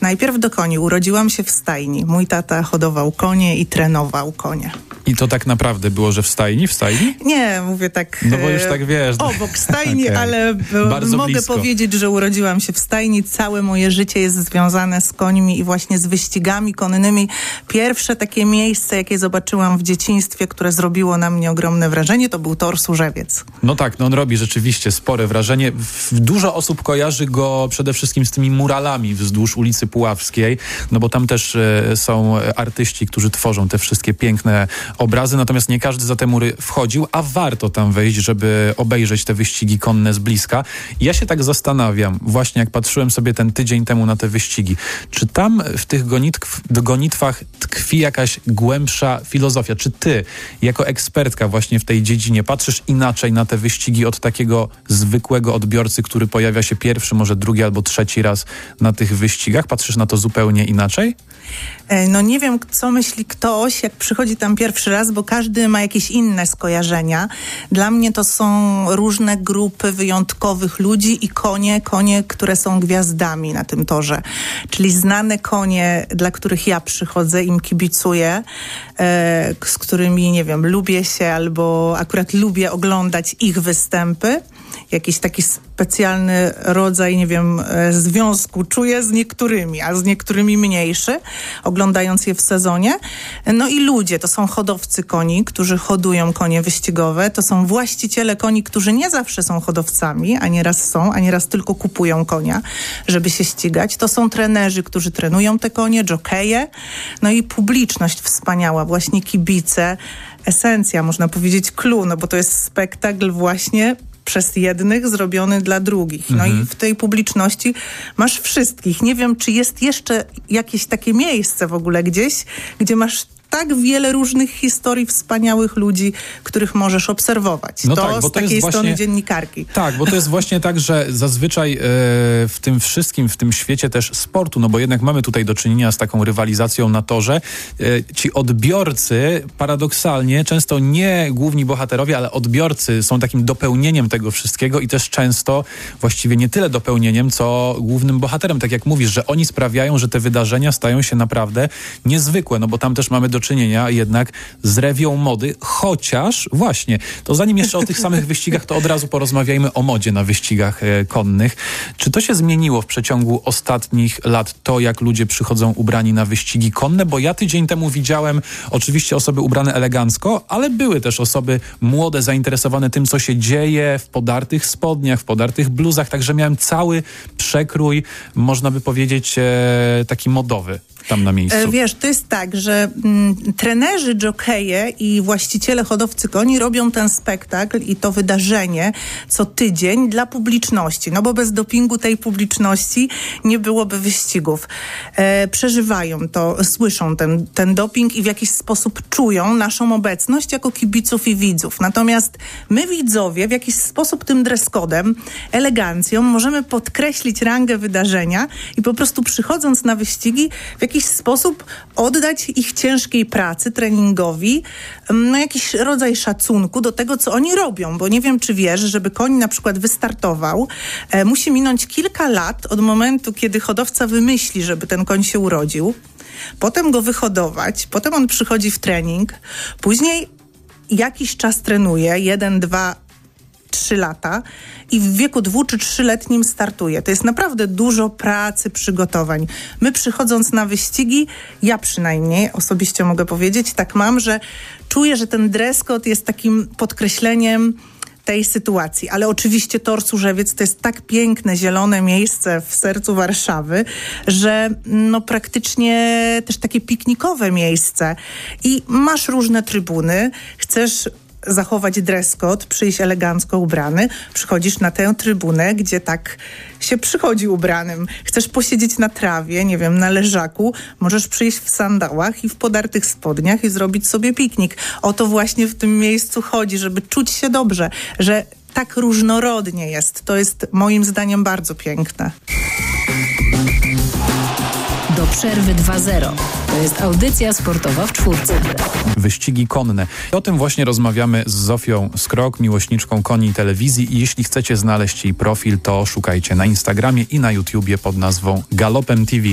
Najpierw do koni. Urodziłam się w stajni. Mój tata hodował konie i trenował konie. I to tak naprawdę było, że w stajni? W stajni? Nie, mówię tak... No bo już tak wiesz. Obok stajni, Okay. ale mogę powiedzieć, że urodziłam się w stajni. Całe moje życie jest związane z końmi i właśnie z wyścigami konnymi. Pierwsze takie miejsce, jakie zobaczyłam w dzieciństwie, które zrobiło na mnie ogromne wrażenie, to był tor Służewiec. No tak, no on robi rzeczywiście spore wrażenie. Dużo osób kojarzy go przede wszystkim z tymi muralami wzdłuż ulicy Puławskiej, no bo tam też są artyści, którzy tworzą te wszystkie piękne obrazy, natomiast nie każdy za te mury wchodził, a warto tam wejść, żeby obejrzeć te wyścigi konne z bliska. I ja się tak zastanawiam, właśnie jak patrzyłem sobie ten tydzień temu na te wyścigi, czy tam w tych gonitwach tkwi jakaś głębsza filozofia? Czy ty, jako ekspertka właśnie w tej dziedzinie, patrzysz inaczej na te wyścigi od takiego zwykłego odbiorcy, który pojawia się pierwszy, może drugi albo trzeci raz na tych wyścigach? Patrzysz na to zupełnie inaczej? No nie wiem, co myśli ktoś, jak przychodzi tam pierwszy raz, bo każdy ma jakieś inne skojarzenia. Dla mnie to są różne grupy wyjątkowych ludzi i konie, które są gwiazdami na tym torze. Czyli znane konie, dla których ja przychodzę, im kibicuję, z którymi, nie wiem, lubię się albo akurat lubię oglądać ich występy. Jakiś taki specjalny rodzaj, nie wiem, związku czuję z niektórymi, a z niektórymi mniejszy, oglądając je w sezonie. No i ludzie, to są hodowcy koni, którzy hodują konie wyścigowe, to są właściciele koni, którzy nie zawsze są hodowcami, a nieraz tylko kupują konia, żeby się ścigać. To są trenerzy, którzy trenują te konie, dżokeje, no i publiczność wspaniała, właśnie kibice, esencja, można powiedzieć, clue, no bo to jest spektakl właśnie przez jednych zrobiony dla drugich. No i w tej publiczności masz wszystkich. Nie wiem, czy jest jeszcze jakieś takie miejsce w ogóle gdzieś, gdzie masz tak wiele różnych historii wspaniałych ludzi, których możesz obserwować. No to tak, bo z to takiej jest strony właśnie dziennikarki. Tak, bo to jest właśnie tak, że zazwyczaj w tym wszystkim, w tym świecie też sportu, no bo jednak mamy tutaj do czynienia z taką rywalizacją na torze. Ci odbiorcy paradoksalnie, często nie główni bohaterowie, ale odbiorcy są takim dopełnieniem tego wszystkiego i też często właściwie nie tyle dopełnieniem, co głównym bohaterem. Tak jak mówisz, że oni sprawiają, że te wydarzenia stają się naprawdę niezwykłe, no bo tam też mamy do czynienia jednak z rewią mody, chociaż właśnie, to zanim jeszcze o tych samych wyścigach, to od razu porozmawiajmy o modzie na wyścigach konnych. Czy to się zmieniło w przeciągu ostatnich lat, to jak ludzie przychodzą ubrani na wyścigi konne? Bo ja tydzień temu widziałem oczywiście osoby ubrane elegancko, ale były też osoby młode, zainteresowane tym, co się dzieje w podartych spodniach, w podartych bluzach, także miałem cały przekrój, można by powiedzieć, taki modowy tam na miejscu. Wiesz, to jest tak, że trenerzy, dżokeje i właściciele hodowcy koni robią ten spektakl i to wydarzenie co tydzień dla publiczności, no bo bez dopingu tej publiczności nie byłoby wyścigów. Przeżywają to, słyszą ten doping i w jakiś sposób czują naszą obecność jako kibiców i widzów. Natomiast my widzowie w jakiś sposób tym dress codem, elegancją możemy podkreślić rangę wydarzenia i po prostu przychodząc na wyścigi w jakiś sposób oddać ich ciężkiej pracy, treningowi, no jakiś rodzaj szacunku do tego, co oni robią, bo nie wiem, czy wiesz, żeby koń na przykład wystartował, musi minąć kilka lat od momentu, kiedy hodowca wymyśli, żeby ten koń się urodził, potem go wyhodować, potem on przychodzi w trening, później jakiś czas trenuje, 1, 2, 3 lata i w wieku 2- czy 3-letnim startuje. To jest naprawdę dużo pracy, przygotowań. My przychodząc na wyścigi, ja przynajmniej osobiście mogę powiedzieć, tak mam, że czuję, że ten dress code jest takim podkreśleniem tej sytuacji. Ale oczywiście tor Służewiec to jest tak piękne, zielone miejsce w sercu Warszawy, że no praktycznie też takie piknikowe miejsce. I masz różne trybuny, chcesz zachować dress code, przyjść elegancko ubrany, przychodzisz na tę trybunę, gdzie tak się przychodzi ubranym. Chcesz posiedzieć na trawie, nie wiem, na leżaku, możesz przyjść w sandałach i w podartych spodniach i zrobić sobie piknik. O to właśnie w tym miejscu chodzi, żeby czuć się dobrze, że tak różnorodnie jest. To jest moim zdaniem bardzo piękne. Do przerwy 2:0. To jest audycja sportowa w czwórce. Wyścigi konne. O tym właśnie rozmawiamy z Zofią Skrok, miłośniczką koni i telewizji. I jeśli chcecie znaleźć jej profil, to szukajcie na Instagramie i na YouTubie pod nazwą Galopem TV.